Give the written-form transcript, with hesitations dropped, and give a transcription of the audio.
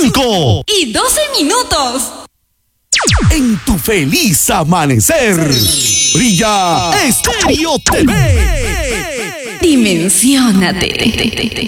5 y 12 minutos. En tu feliz amanecer, brilla Estéreo TV. Dimensiónate.